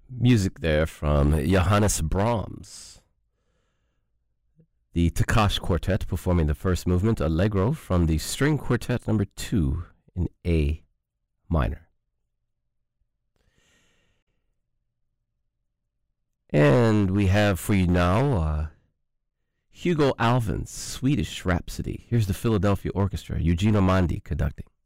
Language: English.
Music there from Johannes Brahms. The Takash Quartet performing the first movement, Allegro, from the String Quartet number 2 in A minor. And we have for you now Hugo Alvin's Swedish Rhapsody. Here's the Philadelphia Orchestra, Eugenio Mandi conducting.